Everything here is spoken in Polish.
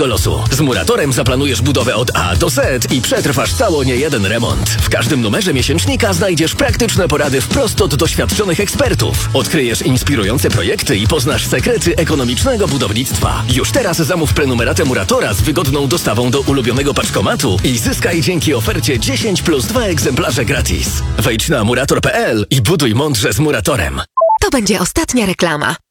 swojego losu. Z Muratorem zaplanujesz budowę od A do Z i przetrwasz cało niejeden remont. W każdym numerze miesięcznika znajdziesz praktyczne porady wprost od doświadczonych ekspertów. Odkryjesz inspirujące projekty i poznasz sekrety ekonomicznego budownictwa. Już teraz zamów prenumeratę Muratora z wygodną dostawą do ulubionego paczkomatu i zyskaj dzięki ofercie 10 plus 2 egzemplarze gratis. Wejdź na murator.pl i buduj mądrze z Muratorem. To będzie ostatnia reklama.